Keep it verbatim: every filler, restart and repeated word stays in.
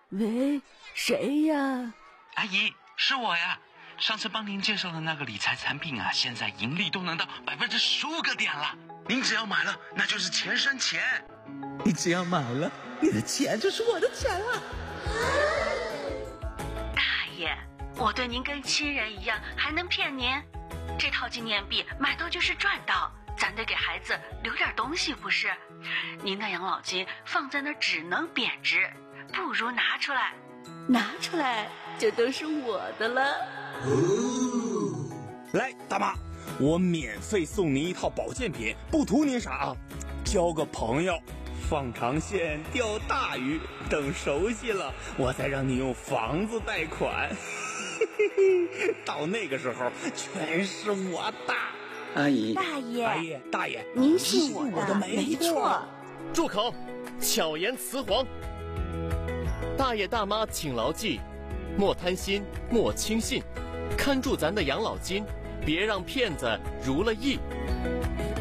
喂，谁呀？ 阿姨，是我呀。上次帮您介绍的那个理财产品啊，现在盈利都能到百分之十五个点了。您只要买了，那就是钱生钱。 你只要买了，你的钱就是我的钱了。 大爷，我对您跟亲人一样，还能骗您？这套纪念币买到就是赚到，咱得给孩子留点东西不是？您的养老金放在那儿只能贬值，不如拿出来。 拿出来就都是我的了。 哦， 来，大妈，我免费送您一套保健品，不图您啥啊，交个朋友，放长线钓大鱼，等熟悉了，我再让你用房子贷款。到那个时候，全是我的。 阿姨， 大爷， 阿姨，大爷， 您信我的， 我的没错。 住口！巧言辞黄。大爷大妈请牢记，莫贪心，莫轻信，看住咱的养老金，别让骗子如了意。